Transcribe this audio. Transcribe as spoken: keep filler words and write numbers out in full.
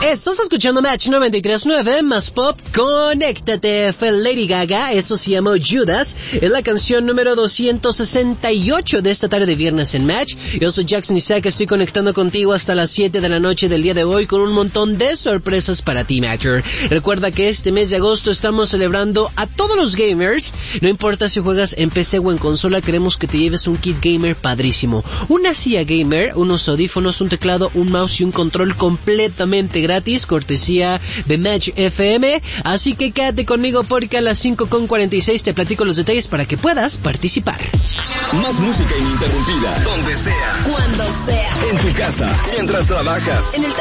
Estás escuchando Match noventa y tres punto nueve, más pop, conéctate, fue Lady Gaga, eso se llamó Judas, es la canción número doscientos sesenta y ocho de esta tarde de viernes en Match. Yo soy Jackson Isaac, estoy conectando contigo hasta las siete de la noche del día de hoy con un montón de sorpresas para ti, Matcher. Recuerda que este mes de agosto estamos celebrando a todos los gamers, no importa si juegas en P C o en consola, queremos que te lleves un kit gamer padrísimo, una silla gamer, unos audífonos, un teclado, un mouse y un control completamente gratis. Gratis, cortesía de Match F M, así que quédate conmigo porque a las cinco con cuarenta y seis te platico los detalles para que puedas participar. Más música ininterrumpida, donde sea, cuando sea, en tu casa, mientras trabajas, en el